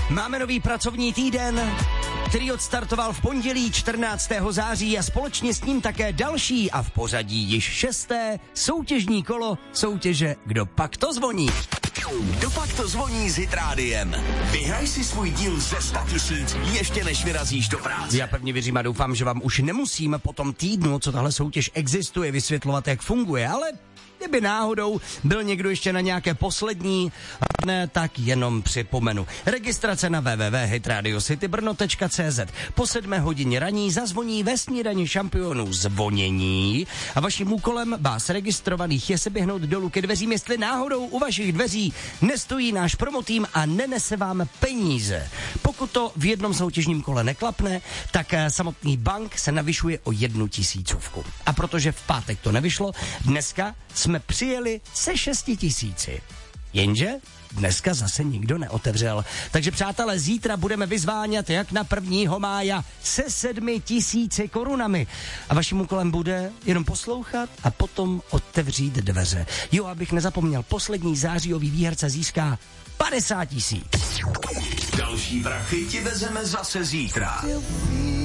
Máme nový pracovní týden, který odstartoval v pondělí 14. září a společně s ním také další a v pořadí již 6. soutěžní kolo soutěže Kdo pak to zvoní. Kdo pak to zvoní s Hit Rádiem? Vyhraj si svůj díl ze 100 000 ještě než vyrazíš do práce. Já pevně věřím a doufám, že vám už nemusím po tom týdnu, co tahle soutěž existuje, vysvětlovat, jak funguje, ale kdyby náhodou byl někdo ještě na nějaké poslední, ne, tak jenom připomenu. Registrace na www.hitradiocitybrno.cz. Po 7 hodině raní zazvoní ve snídani šampionů zvonění a vaším úkolem vás registrovaných je se běhnout dolů ke dveřím, jestli náhodou u vašich dveří nestojí náš promotým a nenese vám peníze. Pokud to v jednom soutěžním kole neklapne, tak samotný bank se navyšuje o 1 000. A protože v pátek to nevyšlo, dneska jsme přijeli se 6 000. Jenže dneska zase nikdo neotevřel. Takže přátelé, zítra budeme vyzvánět jak na 1. mája se 7 000 korunami. A vaším úkolem bude jenom poslouchat a potom otevřít dveře. Jo, abych nezapomněl, poslední zářijový výherce získá 50 000. Další prachy ti vezeme zase zítra.